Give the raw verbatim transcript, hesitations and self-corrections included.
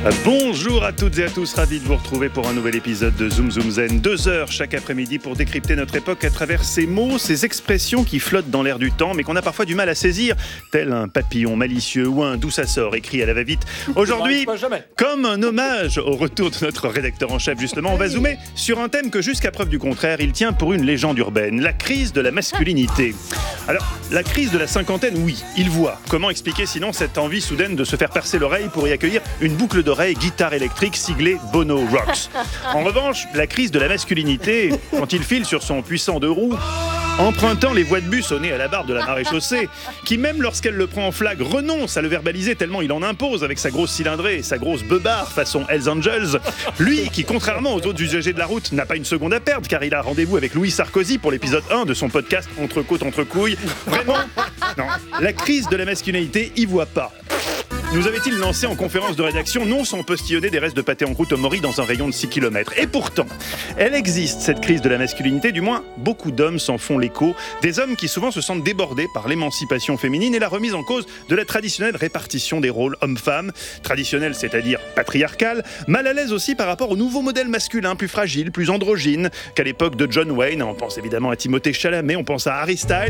Bonjour à toutes et à tous, ravi de vous retrouver pour un nouvel épisode de Zoom Zoom Zen. Deux heures chaque après-midi pour décrypter notre époque à travers ces mots, ces expressions qui flottent dans l'air du temps mais qu'on a parfois du mal à saisir, tel un papillon malicieux ou un d'où ça sort écrit à la va-vite. Aujourd'hui, comme un hommage au retour de notre rédacteur en chef justement, on va zoomer sur un thème que jusqu'à preuve du contraire, il tient pour une légende urbaine, la crise de la masculinité. Alors, la crise de la cinquantaine, oui, il voit. Comment expliquer sinon cette envie soudaine de se faire percer l'oreille pour y accueillir une boucle d'oreille guitare électrique siglée Bono Rocks. En revanche, la crise de la masculinité, quand il file sur son puissant deux roues, empruntant les voies de bus au nez à la barre de la maréchaussée, qui même lorsqu'elle le prend en flag renonce à le verbaliser tellement il en impose avec sa grosse cylindrée et sa grosse beubare façon Hells Angels, lui qui contrairement aux autres usagers de la route n'a pas une seconde à perdre car il a rendez-vous avec Louis Sarkozy pour l'épisode un de son podcast Entre côtes entre couilles. Vraiment, non, la crise de la masculinité y voit pas. Nous avait-il lancé en conférence de rédaction, non sans postillonner des restes de pâté en croûte au Maury dans un rayon de six kilomètres. Et pourtant, elle existe, cette crise de la masculinité, du moins beaucoup d'hommes s'en font l'écho, des hommes qui souvent se sentent débordés par l'émancipation féminine et la remise en cause de la traditionnelle répartition des rôles hommes-femmes, traditionnelle c'est-à-dire patriarcale, mal à l'aise aussi par rapport au nouveau modèle masculin, plus fragile, plus androgyne qu'à l'époque de John Wayne. On pense évidemment à Timothée Chalamet, on pense à Harry Styles.